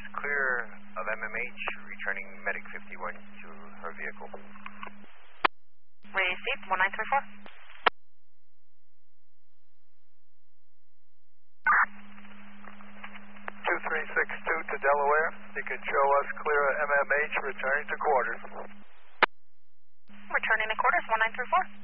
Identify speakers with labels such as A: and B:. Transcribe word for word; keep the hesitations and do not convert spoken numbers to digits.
A: us clear of M M H, returning Medic fifty-one to her vehicle.
B: Received, one nine three four.
C: two three six two to Delaware. You can show us clear of M M H, returning to quarters.
B: Returning to quarters, one nine three four.